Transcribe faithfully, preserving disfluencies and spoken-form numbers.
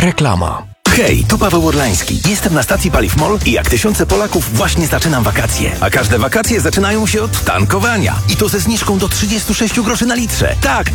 Reklama. Hej, tu Paweł Orlański. Jestem na stacji Paliw MOL i jak tysiące Polaków właśnie zaczynam wakacje. A każde wakacje zaczynają się od tankowania. I to ze zniżką do trzydzieści sześć groszy na litrze. Tak,